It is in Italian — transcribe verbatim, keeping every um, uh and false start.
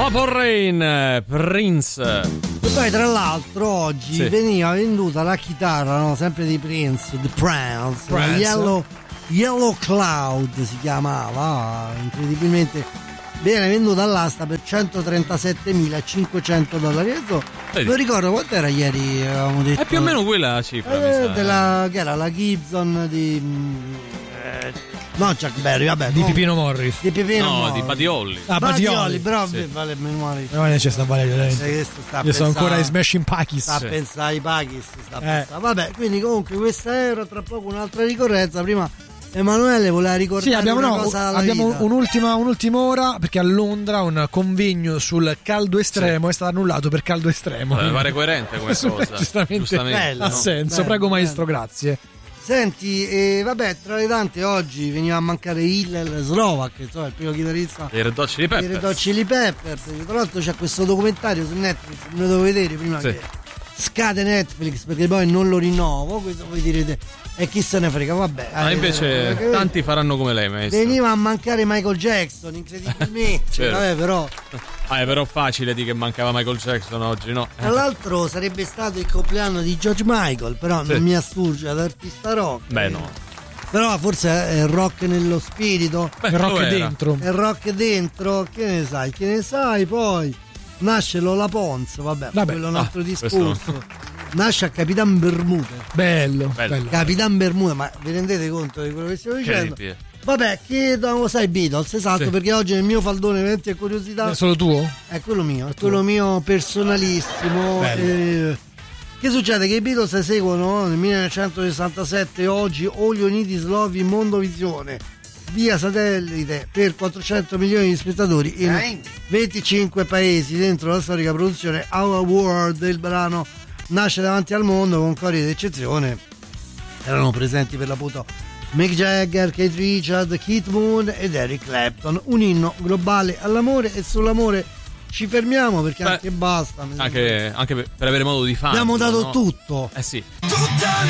Purple Rain, Prince. E poi tra l'altro oggi sì. veniva venduta la chitarra, no? Sempre di Prince, The Prince, Prince. Yellow, Yellow Cloud si chiamava, incredibilmente viene venduta all'asta per centotrentasettemilacinquecento dollari. Non ricordo quanto era ieri, avevamo detto. È più o meno quella la cifra. Eh, della, che era la Gibson di eh, no Chuck Berry, vabbè, Di no, Pipino Morris. di Pipino No, Morris. di Buddy Holly. Ah, Buddy Buddy Holly, Holly. però Sì. vale memoria. No, non c'è sta Valerio. Sai che sto sta a Io sono pensare- ancora ai Smashing Pumpkins. sta a Sì. pensare ai Pachis, sta a Eh. pensare. Vabbè, quindi comunque questa era tra poco un'altra ricorrenza. Prima Emanuele voleva ricordare Sì, abbiamo, una no, cosa alla abbiamo vita. un'ultima, un'ultima ora perché a Londra un convegno sul caldo estremo è stato annullato per caldo estremo. Eh, pare coerente come cosa. Giustamente, Giustamente. Bello, ha no? senso. Bello, Prego, bello. maestro, grazie. Senti, eh, vabbè, tra le tante oggi veniva a mancare Hillel Slovak, insomma, il primo chitarrista I Red Hot Chili dei Red Hot Peppers. Chili Peppers. Tra l'altro c'è questo documentario su Netflix, lo devo vedere prima Sì. che scade Netflix perché poi non lo rinnovo. Questo voi direte, e chi se ne frega, vabbè. Ma eh, invece eh, tanti faranno come lei, maestro. veniva a mancare Michael Jackson, incredibilmente. Vero. Vabbè, però Ah, è però facile di che mancava Michael Jackson oggi, no? tra l'altro sarebbe stato il compleanno di George Michael, però Sì. non mi assurge ad artista rock. Beh, no. Però forse è il rock nello spirito, Beh, Il rock lo è era. dentro. è il rock dentro, che ne sai, che ne sai, poi nasce Lola Pons, vabbè, Vabbè, quello è un ah, altro questo discorso. Nasce a Capitan Bermuda. Bello, Bello. bello. Capitan Bermuda, ma vi rendete conto di quello che stiamo dicendo? Che Vabbè, che non lo sai Beatles, esatto, Sì. perché oggi nel mio faldone eventi e curiosità È solo tuo? è quello mio, è quello mio personalissimo. Bello. eh, che succede? Che i Beatles eseguono nel millenovecentosessantasette oggi All You Need Is Love in Mondovisione via satellite per quattrocento milioni di spettatori in venticinque paesi. Dentro la storica produzione Our World, il brano nasce davanti al mondo con cori d'eccezione. Erano presenti per l'appunto Mick Jagger, Keith Richards, Keith Moon ed Eric Clapton. Un inno globale all'amore, e sull'amore ci fermiamo perché Beh, anche basta. mi sembra. Anche, anche per, per avere modo di fare. Abbiamo dato no? tutto. Eh sì. Tutta